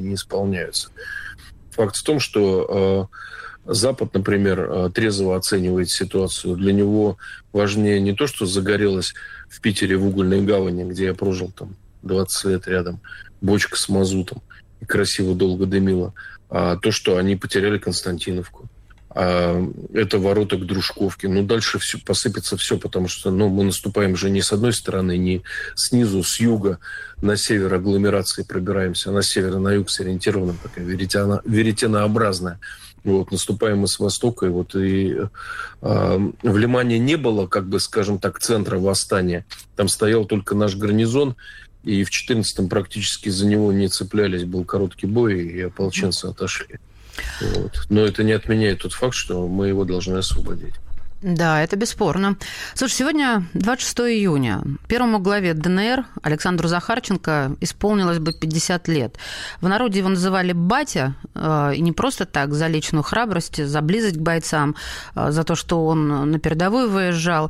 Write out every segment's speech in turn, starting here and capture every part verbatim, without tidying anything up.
не исполняются. Факт в том, что э, Запад, например, э, трезво оценивает ситуацию. Для него важнее не то, что загорелось в Питере в угольной гавани, где я прожил там двадцать лет рядом, бочка с мазутом и красиво долго дымила, а то, что они потеряли Константиновку. А это ворота к Дружковке. Ну, дальше все, посыпется все, потому что ну, мы наступаем же не с одной стороны, не снизу, с юга на север агломерации пробираемся, а на север и на юг сориентирована такая веретено, веретенообразная. Вот, наступаем мы с востока, и вот и э, в Лимане не было, как бы, скажем так, центра восстания. Там стоял только наш гарнизон, и в четырнадцатом практически за него не цеплялись, был короткий бой, и ополченцы отошли. Вот. Но это не отменяет тот факт, что мы его должны освободить. Да, это бесспорно. Слушай, сегодня двадцать шестого июня. Первому главе ДНР Александру Захарченко исполнилось бы пятьдесят лет. В народе его называли «батя», и не просто так, за личную храбрость, за близость к бойцам, за то, что он на передовую выезжал.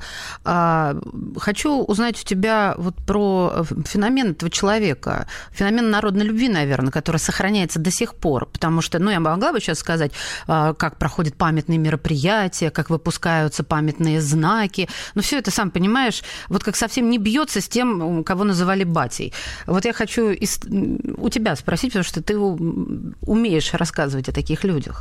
Хочу узнать у тебя вот про феномен этого человека, феномен народной любви, наверное, который сохраняется до сих пор, потому что, ну, я могла бы сейчас сказать, как проходят памятные мероприятия, как выпускаются памятные знаки. Но все это, сам понимаешь, вот как совсем не бьется с тем, кого называли батей. Вот я хочу из... у тебя спросить, потому что ты умеешь рассказывать о таких людях.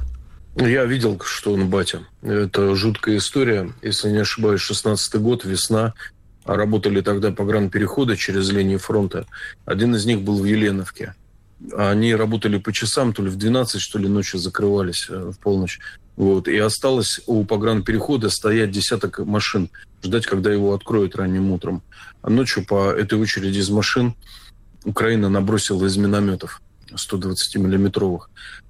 Я видел, что он батя. Это жуткая история. Если не ошибаюсь, шестнадцатый год, весна. Работали тогда погранпереходы через линию фронта. Один из них был в Еленовке. Они работали по часам, то ли в двенадцать, что ли, ночью закрывались в полночь. Вот. И осталось у погранперехода стоять десяток машин, ждать, когда его откроют ранним утром. А ночью по этой очереди из машин Украина набросила из минометов сто двадцатимиллиметровых.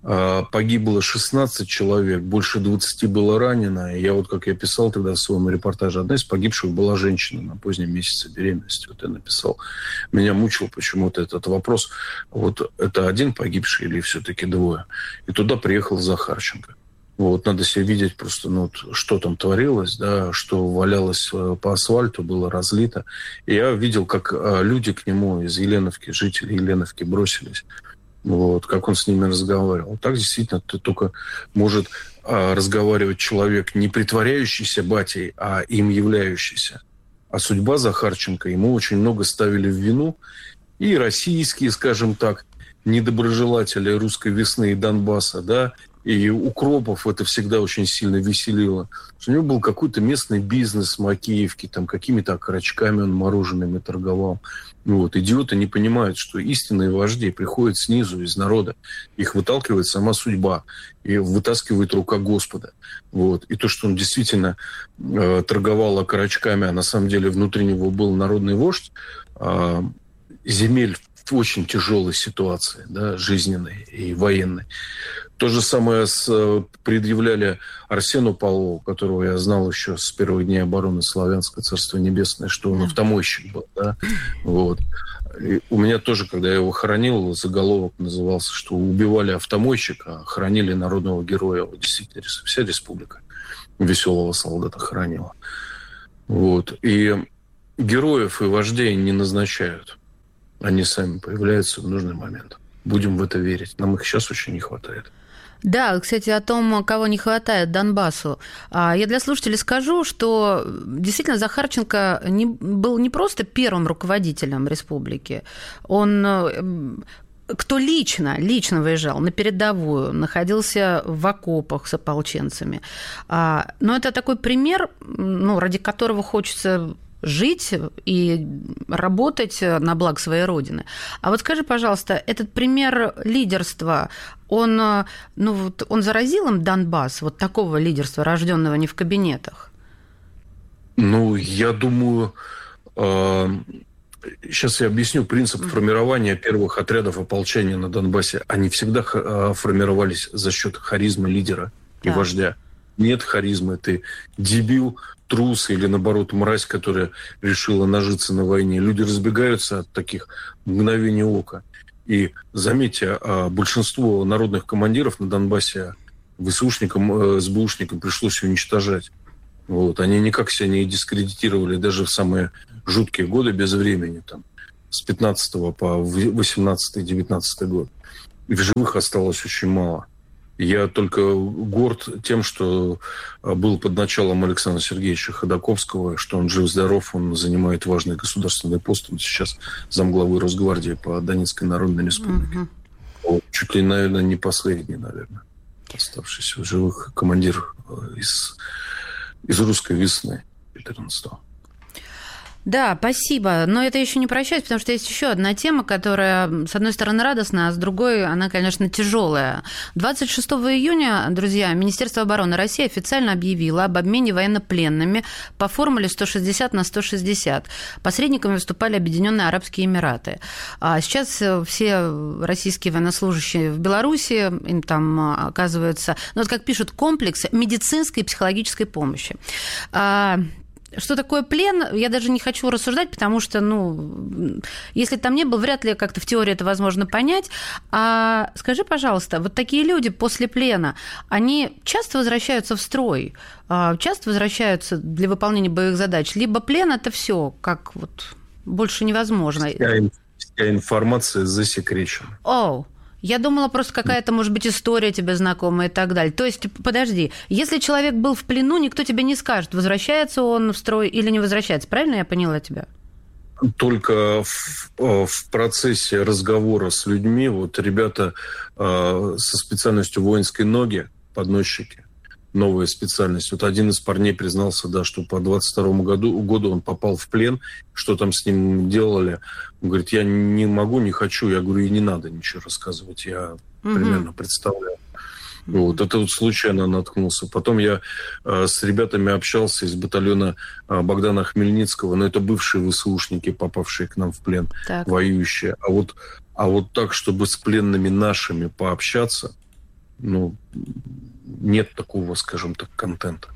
Погибло шестнадцать человек, больше двадцати было ранено. И я вот, как я писал тогда в своем репортаже, одна из погибших была женщина на позднем месяце беременности. Вот я написал. Меня мучил почему-то этот вопрос. Вот это один погибший или все-таки двое? И туда приехал Захарченко. Вот, надо себе видеть просто, ну, что там творилось, да, что валялось по асфальту, было разлито. И я видел, как люди к нему из Еленовки, жители Еленовки бросились. Вот, как он с ними разговаривал. Так действительно ты только может а, разговаривать человек, не притворяющийся батей, а им являющийся. А судьба Захарченко, ему очень много ставили в вину. И российские, скажем так, недоброжелатели русской весны и Донбасса, да, и укропов это всегда очень сильно веселило. У него был какой-то местный бизнес в Макеевке, там какими-то окорочками он морожеными торговал. Вот. Идиоты не понимают, что истинные вожди приходят снизу, из народа. Их выталкивает сама судьба и вытаскивает рука Господа. Вот. И то, что он действительно э, торговал окорочками, а на самом деле внутри него был народный вождь, э, земель в очень тяжелой ситуации, да, жизненной и военной. То же самое с, предъявляли Арсену Павлову, которого я знал еще с первых дней обороны Славянска, Царство Небесное, что он автомойщик был. Да? Вот. И у меня тоже, когда я его хоронил, заголовок назывался, что убивали автомойщика, а хоронили народного героя. Вот, действительно, вся республика веселого солдата хоронила. Вот. И героев и вождей не назначают. Они сами появляются в нужный момент. Будем в это верить. Нам их сейчас очень не хватает. Да, кстати, о том, кого не хватает Донбассу. Я для слушателей скажу, что действительно Захарченко не, был не просто первым руководителем республики. Он... Кто лично, лично выезжал на передовую, находился в окопах с ополченцами. Но это такой пример, ну, ради которого хочется жить и работать на благо своей родины. А вот скажи, пожалуйста, этот пример лидерства, он, ну, вот, он заразил им Донбасс, вот такого лидерства, рожденного не в кабинетах? Ну, я думаю... Э... Сейчас я объясню принцип формирования первых отрядов ополчения на Донбассе. Они всегда формировались за счет харизмы лидера и да. вождя. Нет харизмы, ты дебил, трус или, наоборот, мразь, которая решила нажиться на войне. Люди разбегаются от таких мгновений ока. И, заметьте, большинство народных командиров на Донбассе ВСУшникам, СБУшникам пришлось уничтожать. Вот. Они никак себя не дискредитировали даже в самые жуткие годы без времени, там, с пятнадцатого по восемнадцатый-девятнадцатый год. и в живых осталось очень мало. Я только горд тем, что был под началом Александра Сергеевича Ходаковского, что он жив-здоров, он занимает важный государственный пост. Он сейчас замглавы Росгвардии по Донецкой Народной Республике. Uh-huh. Вот, чуть ли, наверное, не последний, наверное, оставшийся в живых командир из, из русской весны четырнадцатого. Да, спасибо. Но это еще не прощаюсь, потому что есть еще одна тема, которая, с одной стороны, радостная, а с другой, она, конечно, тяжелая. двадцать шестого июня, друзья, Министерство обороны России официально объявило об обмене военнопленными по формуле сто шестьдесят на сто шестьдесят. Посредниками выступали Объединенные Арабские Эмираты. А сейчас все российские военнослужащие в Беларуси, им там оказывается, ну вот как пишут, комплекс медицинской и психологической помощи. Что такое плен, я даже не хочу рассуждать, потому что, ну, если там не был, вряд ли как-то в теории это возможно понять. А скажи, пожалуйста, вот такие люди после плена, они часто возвращаются в строй, часто возвращаются для выполнения боевых задач, либо плен – это все, как вот больше невозможно? Вся, вся информация засекречена. Оу. Я думала, просто какая-то, может быть, история тебе знакомая и так далее. То есть, подожди, если человек был в плену, никто тебе не скажет, возвращается он в строй или не возвращается. Правильно я поняла тебя? Только в, в процессе разговора с людьми, вот ребята э, со специальностью воинской ноги, подносчики, новая специальность. Вот один из парней признался, да, что по двадцать второму году, году он попал в плен, что там с ним делали. Он говорит, я не могу, не хочу. Я говорю, и не надо ничего рассказывать, я угу. примерно представляю. Вот, это вот случайно наткнулся. Потом я э, с ребятами общался из батальона э, Богдана Хмельницкого, но это бывшие ВСУшники, попавшие к нам в плен, так. воюющие. А вот, а вот так, чтобы с пленными нашими пообщаться, ну, нет такого, скажем так, контента.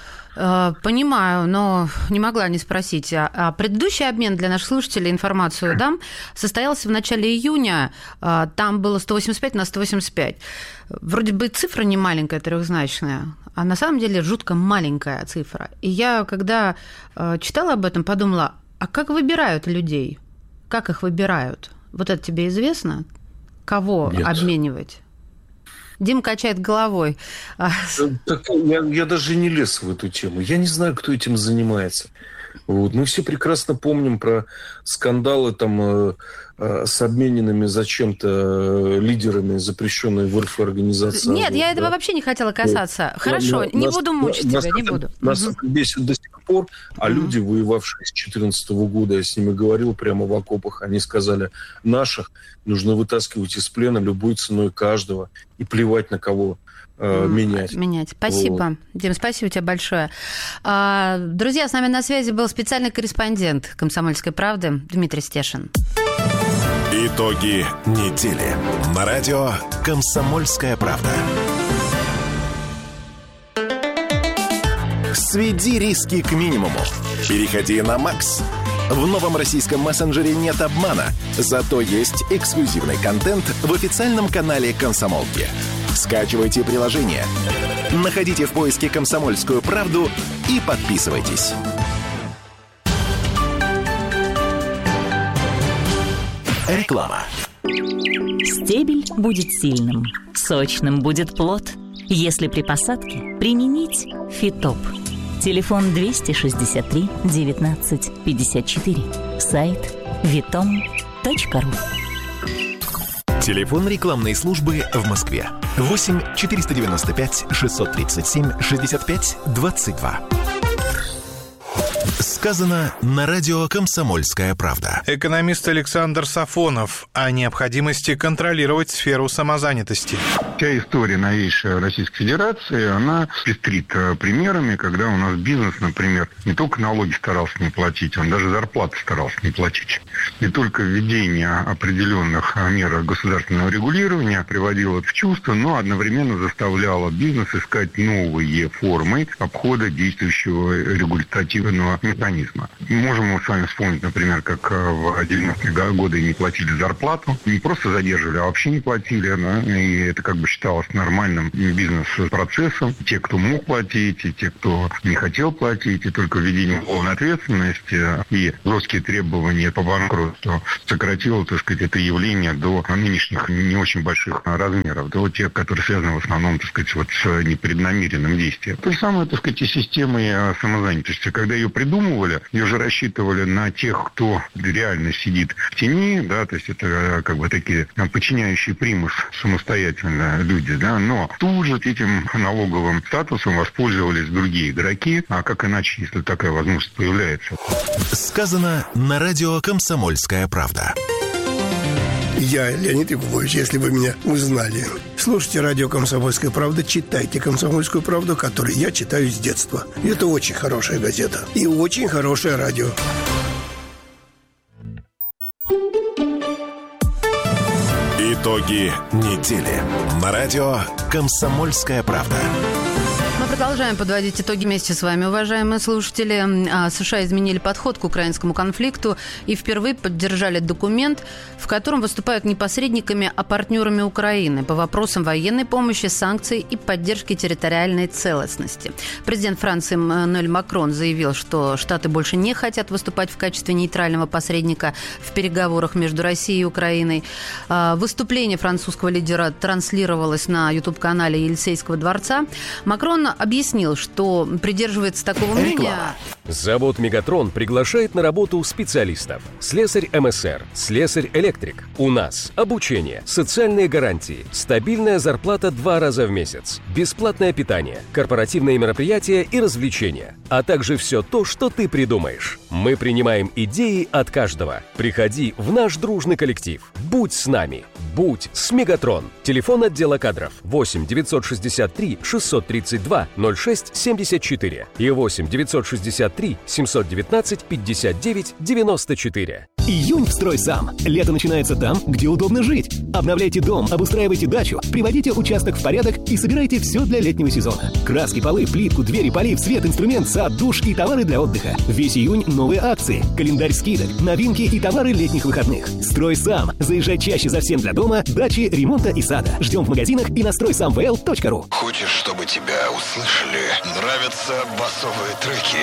Понимаю, но не могла не спросить. А предыдущий обмен для наших слушателей, информацию дам, состоялся в начале июня. Там было сто восемьдесят пять на сто восемьдесят пять. Вроде бы цифра не маленькая, трехзначная, а на самом деле жутко маленькая цифра. И я, когда читала об этом, подумала, а как выбирают людей? Как их выбирают? Вот это тебе известно? Кого Нет. обменивать? Дим качает головой. Так, я, я даже не лез в эту тему. Я не знаю, кто этим занимается. Вот. Мы все прекрасно помним про скандалы там, э, э, с обмененными зачем-то э, лидерами запрещенной в РФ организации. Нет, вот, я да. этого вообще не хотела касаться. Вот. Хорошо, на, не нас, буду мучить нас, тебя, не буду. Нас угу. это бесит до сих пор, а угу. люди, воевавшие с две тысячи четырнадцатого года, я с ними говорил прямо в окопах, они сказали, наших нужно вытаскивать из плена любой ценой каждого и плевать на кого. Менять. Менять. Спасибо. Вот. Дим, спасибо тебе большое. Друзья, с нами на связи был специальный корреспондент «Комсомольской правды» Дмитрий Стешин. Итоги недели. На радио «Комсомольская правда». Сведи риски к минимуму. Переходи на Макс. В новом российском мессенджере нет обмана, зато есть эксклюзивный контент в официальном канале «Комсомолки». Скачивайте приложение, находите в поиске «Комсомольскую правду» и подписывайтесь. Реклама. Стебель будет сильным, сочным будет плод, если при посадке применить Фитоп. Телефон двести шестьдесят три девятнадцать пятьдесят четыре. Сайт витом точка ру. Телефон рекламной службы в Москве. восемь четыреста девяносто пять шестьсот тридцать семь шестьдесят пять двадцать два. Сказано на радио «Комсомольская правда». Экономист Александр Сафонов о необходимости контролировать сферу самозанятости. Вся история новейшей Российской Федерации, она пестрит примерами, когда у нас бизнес, например, не только налоги старался не платить, он даже зарплаты старался не платить. Не только введение определенных мер государственного регулирования приводило в чувство, но одновременно заставляло бизнес искать новые формы обхода действующего регулятивного механизма. Можем мы с вами вспомнить, например, как в девяностые годы не платили зарплату, не просто задерживали, а вообще не платили, да, и это как бы бы считалось нормальным бизнес-процессом. Те, кто мог платить, и те, кто не хотел платить, и только введение уголовной ответственности и жесткие требования по банкротству сократило, так сказать, это явление до нынешних не очень больших размеров, до тех, которые связаны в основном, так сказать, вот с непреднамеренным действием. То же самое, так сказать, и системой самозанятости. Когда ее придумывали, ее же рассчитывали на тех, кто реально сидит в тени, да, то есть это как бы такие подчиняющие примус самостоятельно люди, да, но тут же этим налоговым статусом воспользовались другие игроки, а как иначе, если такая возможность появляется. Сказано на радио «Комсомольская правда». Я Леонид Якубович, если вы меня узнали. Слушайте радио «Комсомольская правда», читайте «Комсомольскую правду», которую я читаю с детства. Это очень хорошая газета и очень хорошее радио. Итоги недели на радио «Комсомольская правда». Мы продолжаем подводить итоги вместе с вами, уважаемые слушатели. США изменили подход к украинскому конфликту и впервые поддержали документ, в котором выступают не посредниками, а партнерами Украины по вопросам военной помощи, санкций и поддержки территориальной целостности. Президент Франции Эммануэль Макрон заявил, что Штаты больше не хотят выступать в качестве нейтрального посредника в переговорах между Россией и Украиной. Выступление французского лидера транслировалось на ютуб-канале Елисейского дворца. Макрон объяснил, что придерживается такого мнения. Завод «Мегатрон» приглашает на работу специалистов. Слесарь эм эс эр, слесарь-электрик. У нас обучение, социальные гарантии, стабильная зарплата два раза в месяц, бесплатное питание, корпоративные мероприятия и развлечения, а также все то, что ты придумаешь. Мы принимаем идеи от каждого. Приходи в наш дружный коллектив. Будь с нами. Будь с «Мегатрон». Телефон отдела кадров восемь девятьсот шестьдесят три шестьсот тридцать два ноль шесть семьдесят четыре и восемь девятьсот шестьдесят три семьсот девятнадцать пятьдесят девять девяносто четыре. Июнь в «Стройсам». Лето начинается там, где удобно жить. Обновляйте дом, обустраивайте дачу, приводите участок в порядок и собирайте все для летнего сезона. Краски, полы, плитку, двери, полив, свет, инструмент, сад, душ и товары для отдыха. Весь июнь новые акции, календарь скидок, новинки и товары летних выходных. «Стройсам». Заезжай чаще за всем для дома, дачи, ремонта и сада. Ждем в магазинах и на стройсам вэ эл точка ру. Хочешь, чтобы тебя услышали? Нравятся басовые треки?